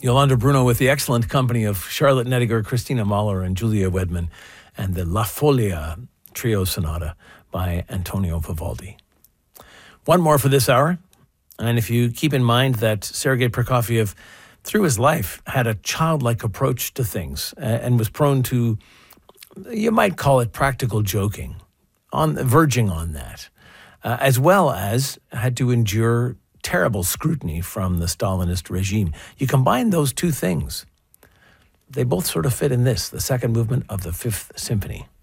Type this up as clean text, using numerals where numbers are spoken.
Yolanda Bruno with the excellent company of Charlotte Nediger, Christina Mahler, and Julia Wedman, and the La Folia Trio Sonata by Antonio Vivaldi. One more for this hour, and if you keep in mind that Sergei Prokofiev, through his life, had a childlike approach to things and was prone to, you might call it practical joking, verging on that, as well as had to endure terrible scrutiny from the Stalinist regime. You combine those two things, they both sort of fit in this, the second movement of the Fifth Symphony.